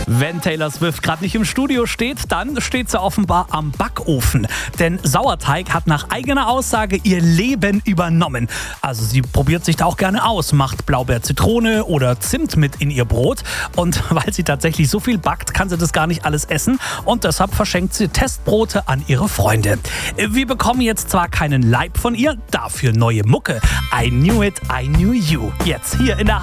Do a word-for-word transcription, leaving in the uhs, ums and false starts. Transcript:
Wenn Taylor Swift gerade nicht im Studio steht, dann steht sie offenbar am Backofen. Denn Sauerteig hat nach eigener Aussage ihr Leben übernommen. Also sie probiert sich da auch gerne aus, macht Blaubeer-Zitrone oder Zimt mit in ihr Brot. Und weil sie tatsächlich so viel backt, kann sie das gar nicht alles essen. Und deshalb verschenkt sie Testbrote an ihre Freunde. Wir bekommen jetzt zwar keinen Leib von ihr, dafür neue Mucke. I knew it, I knew you. Jetzt hier in der